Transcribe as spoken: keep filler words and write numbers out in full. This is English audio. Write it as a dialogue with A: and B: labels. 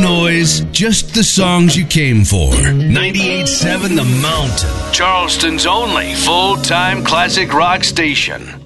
A: noise, just the songs you came for. ninety-eight point seven The Mountain, Charleston's only full-time classic rock station.